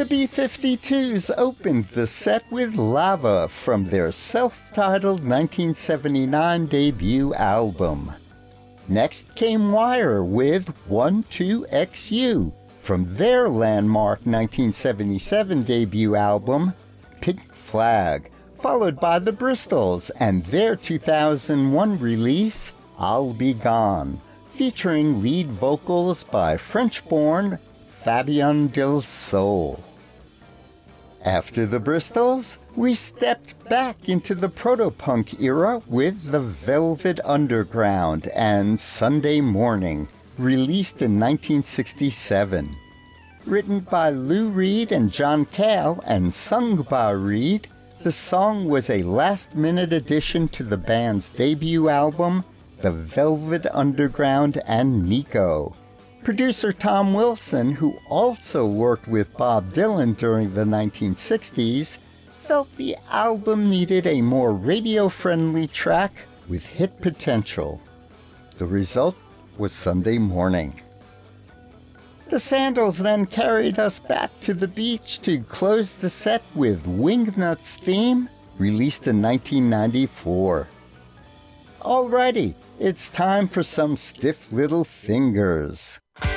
The B-52s opened the set with Lava from their self-titled 1979 debut album. Next came Wire with 12XU from their landmark 1977 debut album, Pink Flag, followed by the Bristols and their 2001 release, I'll Be Gone, featuring lead vocals by French-born Fabien Del Sol. After the Bristols, we stepped back into the proto-punk era with the Velvet Underground and Sunday Morning, released in 1967. Written by Lou Reed and John Cale and sung by Reed, the song was a last-minute addition to the band's debut album, The Velvet Underground and Nico. Producer Tom Wilson, who also worked with Bob Dylan during the 1960s, felt the album needed a more radio-friendly track with hit potential. The result was Sunday Morning. The Sandals then carried us back to the beach to close the set with Wingnuts' Theme, released in 1994. Alrighty, it's time for some Stiff Little Fingers.